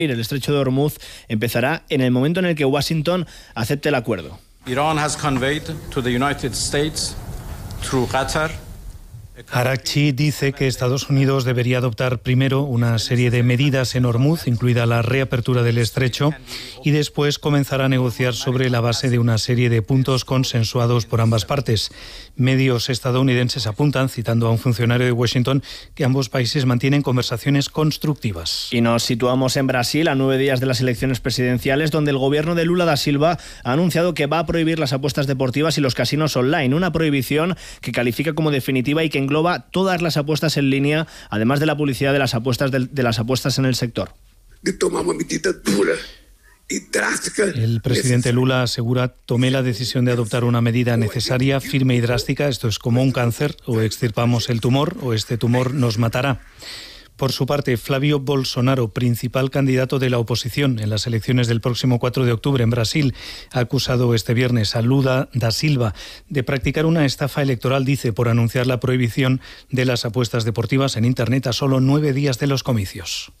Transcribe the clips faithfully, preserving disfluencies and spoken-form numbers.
El estrecho de Hormuz empezará en el momento en el que Washington acepte el acuerdo. Iran has conveyed to the United States through Qatar. Araghchi dice que Estados Unidos debería adoptar primero una serie de medidas en Hormuz, incluida la reapertura del estrecho, y después comenzar a negociar sobre la base de una serie de puntos consensuados por ambas partes. Medios estadounidenses apuntan, citando a un funcionario de Washington, que ambos países mantienen conversaciones constructivas. Y nos situamos en Brasil a nueve días de las elecciones presidenciales, donde el gobierno de Lula da Silva ha anunciado que va a prohibir las apuestas deportivas y los casinos online, una prohibición que califica como definitiva y que engloba todas las apuestas en línea, además de la publicidad de las apuestas de, de las apuestas en el sector. De tomar una medida dura y drástica. El presidente Lula asegura: tomé la decisión de adoptar una medida necesaria, firme y drástica. Esto es como un cáncer: o extirpamos el tumor o este tumor nos matará. Por su parte, Flavio Bolsonaro, principal candidato de la oposición en las elecciones del próximo cuatro de octubre en Brasil, ha acusado este viernes a Lula da Silva de practicar una estafa electoral, dice, por anunciar la prohibición de las apuestas deportivas en Internet a solo nueve días de los comicios.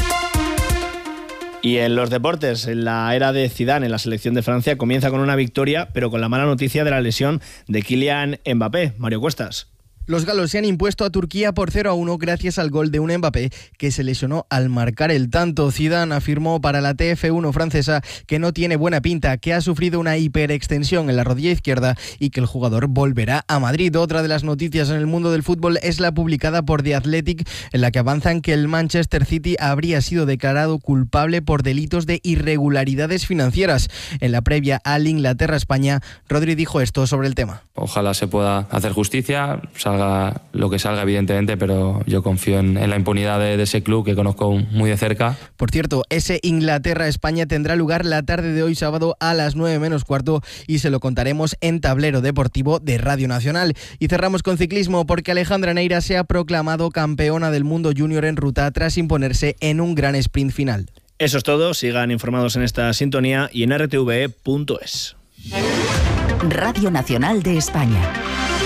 Y en los deportes, en la era de Zidane en la selección de Francia comienza con una victoria, pero con la mala noticia de la lesión de Kylian Mbappé. Mario Cuestas. Los galos se han impuesto a Turquía por cero a uno gracias al gol de un Mbappé que se lesionó al marcar el tanto. Zidane afirmó para la T F uno francesa que no tiene buena pinta, que ha sufrido una hiperextensión en la rodilla izquierda y que el jugador volverá a Madrid. Otra de las noticias en el mundo del fútbol es la publicada por The Athletic, en la que avanzan que el Manchester City habría sido declarado culpable por delitos de irregularidades financieras. En la previa al Inglaterra-España, Rodri dijo esto sobre el tema. Ojalá se pueda hacer justicia, salga lo que salga, evidentemente, pero yo confío en, en la impunidad de, de ese club que conozco muy de cerca. Por cierto, ese Inglaterra-España tendrá lugar la tarde de hoy sábado a las nueve menos cuarto y se lo contaremos en Tablero Deportivo de Radio Nacional. Y cerramos con ciclismo porque Alejandra Neira se ha proclamado campeona del mundo junior en ruta tras imponerse en un gran sprint final. Eso es todo, sigan informados en esta sintonía y en r t v e punto es. Radio Nacional de España.